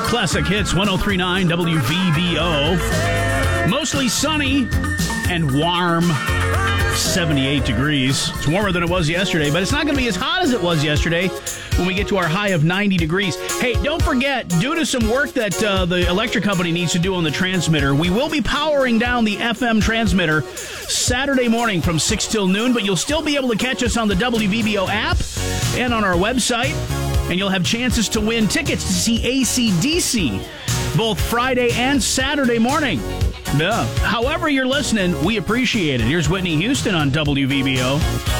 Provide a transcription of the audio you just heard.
Classic Hits 103.9 WVBO. Mostly sunny and warm. 78 degrees. It's warmer than it was yesterday, but it's not going to be as hot as it was yesterday when we get to our high of 90 degrees. Hey, don't forget, due to some work that the electric company needs to do on the transmitter, we will be powering down the FM transmitter Saturday morning from 6 till noon, but you'll still be able to catch us on the WVBO app and on our website, and you'll have chances to win tickets to see AC/DC both Friday and Saturday morning. Yeah. However you're listening, we appreciate it. Here's Whitney Houston on WVBO.